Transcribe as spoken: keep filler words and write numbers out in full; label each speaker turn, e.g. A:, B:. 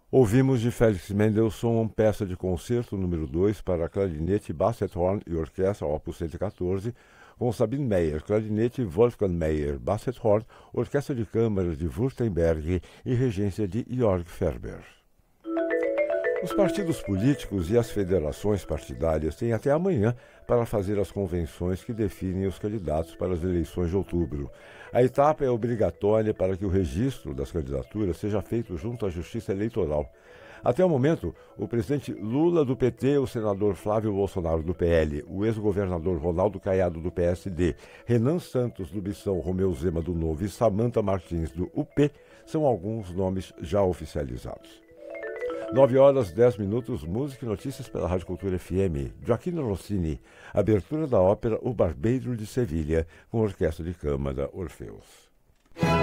A: Ouvimos de Félix Mendelssohn peça de concerto número dois para clarinete, basset horn e orquestra, opus cento e quatorze, com Sabine Meyer, clarinete, Wolfgang Meyer, basset horn, orquestra de câmara de Württemberg e regência de Jörg Ferber. Os partidos políticos e as federações partidárias têm até amanhã para fazer as convenções que definem os candidatos para as eleições de outubro. A etapa é obrigatória para que o registro das candidaturas seja feito junto à Justiça Eleitoral. Até o momento, o presidente Lula do P T, o senador Flávio Bolsonaro do P L, o ex-governador Ronaldo Caiado do P S D, Renan Santos do Bissau, Romeu Zema do Novo e Samantha Martins do U P são alguns nomes já oficializados. nove horas, dez minutos, música e notícias pela Rádio Cultura F M. Gioacchino Rossini, abertura da ópera O Barbeiro de Sevilha, com orquestra de câmara Orfeus.